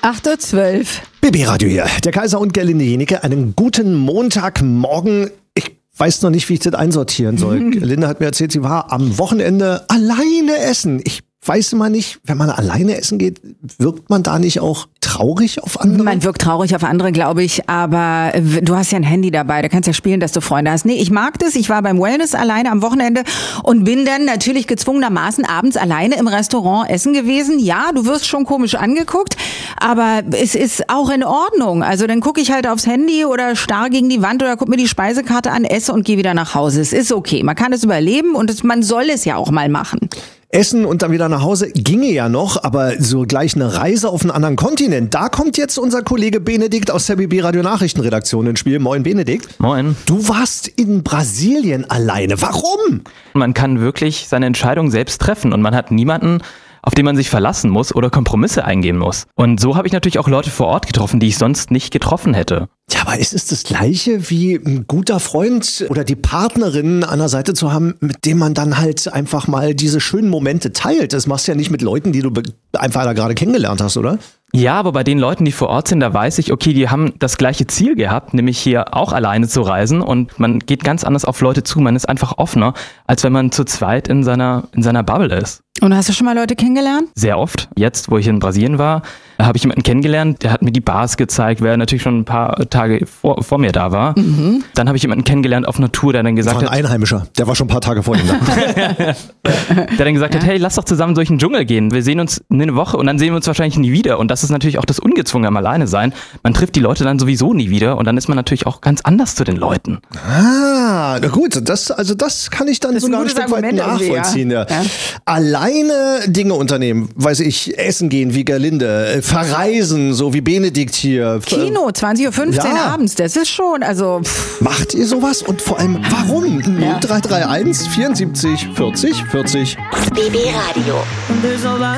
8:12 Uhr. BB Radio hier. Der Kaiser und Gerlinde Jenecke. Einen guten Montagmorgen. Ich weiß noch nicht, wie ich das einsortieren soll. Gerlinde hat mir erzählt, sie war am Wochenende alleine essen. Ich weiß immer nicht, wenn man alleine essen geht, wirkt man da nicht auch traurig auf andere? Man wirkt traurig auf andere, glaube ich, aber du hast ja ein Handy dabei, da kannst ja spielen, dass du Freunde hast. Nee, ich mag das, ich war beim Wellness alleine am Wochenende und bin dann natürlich gezwungenermaßen abends alleine im Restaurant essen gewesen. Ja, du wirst schon komisch angeguckt, aber es ist auch in Ordnung. Also dann gucke ich halt aufs Handy oder starr gegen die Wand oder guck mir die Speisekarte an, esse und gehe wieder nach Hause. Es ist okay, man kann es überleben und man soll es ja auch mal machen. Essen und dann wieder nach Hause ginge ja noch, aber so gleich eine Reise auf einen anderen Kontinent, da kommt jetzt unser Kollege Benedikt aus der BB Radio Nachrichtenredaktion ins Spiel. Moin Benedikt. Moin. Du warst in Brasilien alleine. Warum? Man kann wirklich seine Entscheidung selbst treffen und man hat niemanden, auf den man sich verlassen muss oder Kompromisse eingehen muss. Und so habe ich natürlich auch Leute vor Ort getroffen, die ich sonst nicht getroffen hätte. Ja, aber ist es das Gleiche wie ein guter Freund oder die Partnerin an der Seite zu haben, mit dem man dann halt einfach mal diese schönen Momente teilt? Das machst du ja nicht mit Leuten, die du einfach da gerade kennengelernt hast, oder? Ja, aber bei den Leuten, die vor Ort sind, da weiß ich, okay, die haben das gleiche Ziel gehabt, nämlich hier auch alleine zu reisen und man geht ganz anders auf Leute zu, man ist einfach offener, als wenn man zu zweit in seiner Bubble ist. Und hast du schon mal Leute kennengelernt? Sehr oft. Jetzt, wo ich in Brasilien war, habe ich jemanden kennengelernt, der hat mir die Bars gezeigt, wer natürlich schon ein paar Tage vor mir da war. Mhm. Dann habe ich jemanden kennengelernt auf einer Tour, der dann gesagt hat... War ein Einheimischer, der war schon ein paar Tage vor ihm da. Der dann gesagt hat, hey, lass doch zusammen durch den Dschungel gehen. Wir sehen uns eine Woche und dann sehen wir uns wahrscheinlich nie wieder. Und das ist natürlich auch das Ungezwungene am Alleine sein. Man trifft die Leute dann sowieso nie wieder und dann ist man natürlich auch ganz anders zu den Leuten. Ah, na gut, das kann ich dann sogar ein Stück weit nachvollziehen. Ja. Ja. Alleine Dinge unternehmen, weiß ich, essen gehen wie Gerlinde, verreisen, so wie Benedikt hier. Kino, 20:15 Uhr abends, das ist schon, also... Macht ihr sowas und vor allem, warum? 0331 74 40 40. BB Radio.